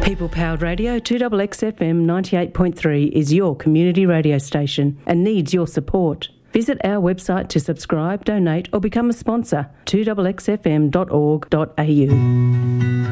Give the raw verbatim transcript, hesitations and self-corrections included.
People Powered Radio two X X F M ninety-eight point three is your community radio station and needs your support. Visit our website to subscribe, donate or become a sponsor, two X X F M dot org dot a u.